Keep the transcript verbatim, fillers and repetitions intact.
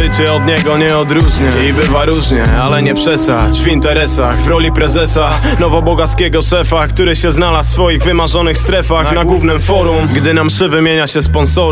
życie od niego nie odróżnię. I bywa różnie, ale nie przesadź w interesach, w roli prezesa nowobogaskiego szefa, który się znalazł w swoich wymarzonych strefach na głównym forum, gdy na mszy wymienia się sponsorów.